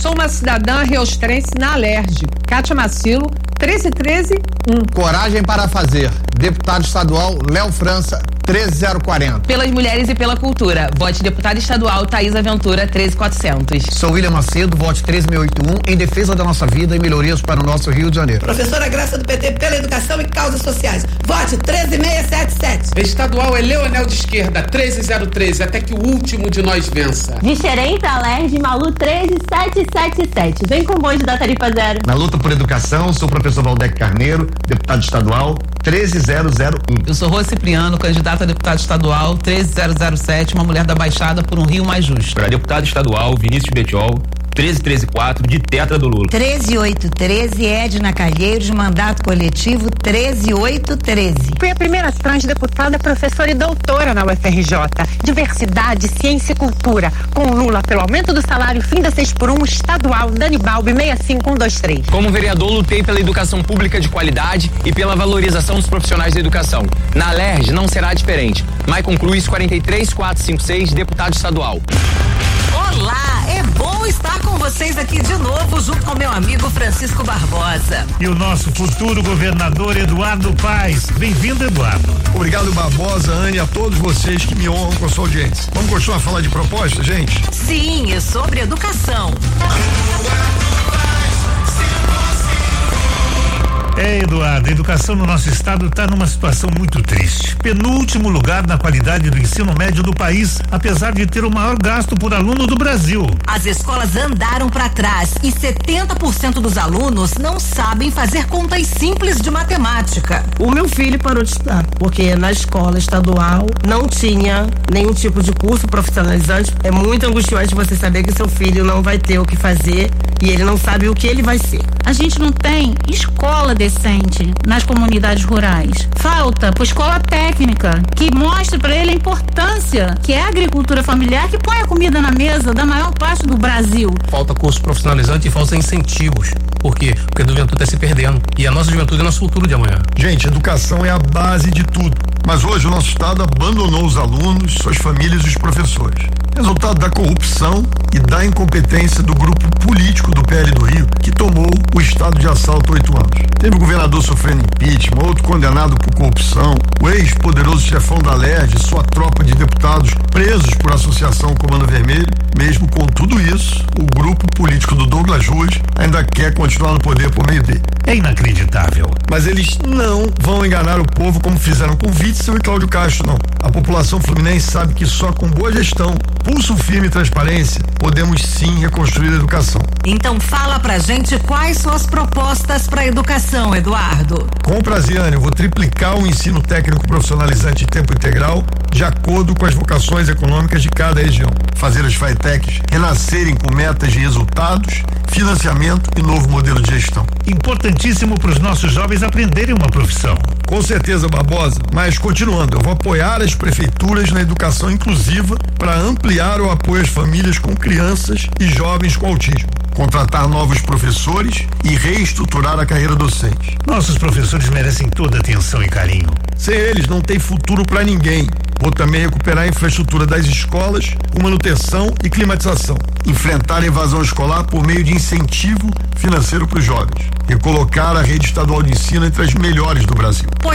Sou uma cidadã riostrense na Alerj. Kátia Macilo, 1313-1. Coragem para fazer. Deputado estadual Léo França, 13040. Pelas mulheres e pela cultura. Vote deputado estadual Thaisa Ventura, 13400. Sou William Macedo, vote 13081, em defesa da nossa vida e melhorias para o nosso Rio de Janeiro. Professora Graça do PT pela educação e causas sociais. Vote 13677. Estadual é Leonel de Esquerda, 13013, até que o último de nós vença. De Xerém para Alerj, Malu 13777. Vem com o bonde da tarifa zero. Na luta por educação, sou o professor Valdec Carneiro, deputado estadual 13001. Eu sou Rô Cipriano, candidata a deputado estadual 13007, uma mulher da Baixada por um Rio mais justo. Para deputado estadual Vinícius Betiol, 13134, de Tetra do Lula. 13813, Edna Calheiros, mandato coletivo 13813. Fui a primeira transdeputada, professora e doutora na UFRJ. Diversidade, ciência e cultura. Com Lula pelo aumento do salário, fim da 6x1, estadual, Dani Balbi, 65123. Como vereador, lutei pela educação pública de qualidade e pela valorização dos profissionais da educação. Na Alerj não será diferente. Maicon Cruz, 43456, deputado estadual. Olá, é bom estar com vocês aqui de novo, junto com meu amigo Francisco Barbosa. E o nosso futuro governador Eduardo Paes. Bem-vindo, Eduardo. Obrigado, Barbosa, Anne, a todos vocês que me honram com a sua audiência. Vamos continuar a falar de proposta, gente? Sim, é sobre educação. Eduardo, a educação no nosso estado está numa situação muito triste. Penúltimo lugar na qualidade do ensino médio do país, apesar de ter o maior gasto por aluno do Brasil. As escolas andaram para trás e 70% dos alunos não sabem fazer contas simples de matemática. O meu filho parou de estudar, porque na escola estadual não tinha nenhum tipo de curso profissionalizante. É muito angustiante você saber que seu filho não vai ter o que fazer e ele não sabe o que ele vai ser. A gente não tem escola decente nas comunidades rurais. Falta escola técnica que mostre para ele a importância que é a agricultura familiar, que põe a comida na mesa da maior parte do Brasil. Falta curso profissionalizante e falta incentivos. Por quê? Porque a juventude está se perdendo. E a nossa juventude é nosso futuro de amanhã. Gente, educação é a base de tudo. Mas hoje o nosso estado abandonou os alunos, suas famílias e os professores. Resultado da corrupção e da incompetência do grupo político do PL do Rio, que tomou o estado de assalto há 8 anos. Teve o governador sofrendo impeachment, outro condenado por corrupção, o ex-poderoso chefão da Alerj e sua tropa de deputados presos por associação Comando Vermelho. Mesmo com tudo isso, o grupo político do Douglas Ruas ainda quer continuar no poder por meio dele. É inacreditável. Mas eles não vão enganar o povo como fizeram com Witzel e Cláudio Castro, não. A população fluminense sabe que só com boa gestão, pulso firme e transparência, podemos sim reconstruir a educação. Então fala pra gente quais são as propostas pra educação, Eduardo. Com Praziane, eu vou triplicar o ensino técnico profissionalizante em tempo integral, de acordo com as vocações econômicas de cada região. Fazer as FATECs renascerem com metas de resultados, financiamento e novo modelo de gestão. Importantíssimo para os nossos jovens aprenderem uma profissão. Com certeza, Barbosa, mas continuando, eu vou apoiar as prefeituras na educação inclusiva para ampliar o apoio às famílias com crianças e jovens com autismo. Contratar novos professores e reestruturar a carreira docente. Nossos professores merecem toda atenção e carinho. Sem eles não tem futuro para ninguém. Vou também recuperar a infraestrutura das escolas, com manutenção e climatização. Enfrentar a evasão escolar por meio de incentivo financeiro para os jovens. E colocar a rede estadual de ensino entre as melhores do Brasil.